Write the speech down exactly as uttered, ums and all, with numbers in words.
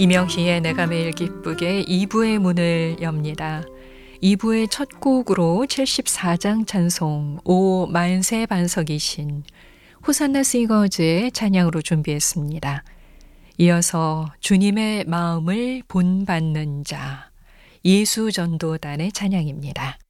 이명희의 내가 매일 기쁘게 이 부의 문을 엽니다. 이 부의 첫 곡으로 칠십사 장 찬송 오 만세 반석이신 호산나 싱어즈의 찬양으로 준비했습니다. 이어서 주님의 마음을 본받는 자 예수 전도단의 찬양입니다.